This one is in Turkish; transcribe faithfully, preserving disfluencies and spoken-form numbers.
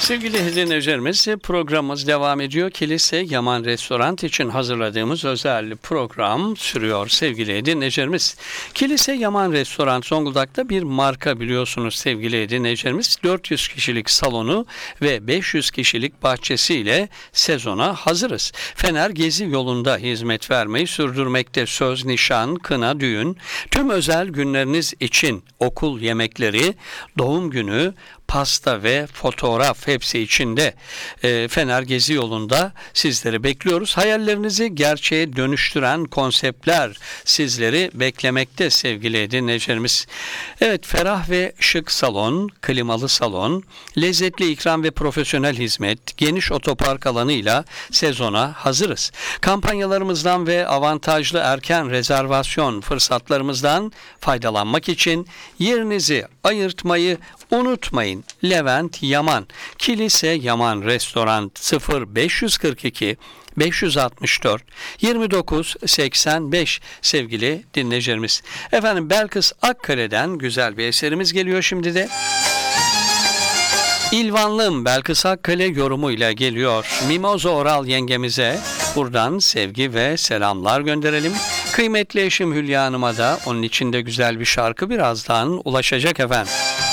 Sevgili dinleyicilerimiz, programımız devam ediyor. Kilise Yaman Restoran için hazırladığımız özel program sürüyor sevgili dinleyicilerimiz. Kilise Yaman Restoran Zonguldak'ta bir marka, biliyorsunuz sevgili dinleyicilerimiz. dört yüz kişilik salonu ve beş yüz kişilik bahçesiyle sezona hazırız. Fener Gezi yolunda hizmet vermeyi sürdürmekte. Söz, nişan, kına, düğün, tüm özel günleriniz için okul yemekleri, doğum günü, pasta ve fotoğraf hepsi içinde. E, Fener Gezi yolunda sizleri bekliyoruz. Hayallerinizi gerçeğe dönüştüren konseptler sizleri beklemekte sevgili dinleyicilerimiz. Evet, ferah ve şık salon, klimalı salon, lezzetli ikram ve profesyonel hizmet, geniş otopark alanıyla sezona hazırız. Kampanyalarımızdan ve avantajlı erken rezervasyon fırsatlarımızdan faydalanmak için yerinizi ayırtmayı unutmayın. Levent Yaman, Kilise Yaman Restoran sıfır beş yüz kırk iki beş yüz altmış dört yirmi dokuz seksen beş sevgili dinleyicilerimiz. Efendim, Belkıs Akkale'den güzel bir eserimiz geliyor şimdi de. İlvanlım Belkıs Akkale yorumuyla geliyor. Mimoza Oral yengemize buradan sevgi ve selamlar gönderelim. Kıymetli eşim Hülya Hanım'a da onun için de güzel bir şarkı birazdan ulaşacak efendim.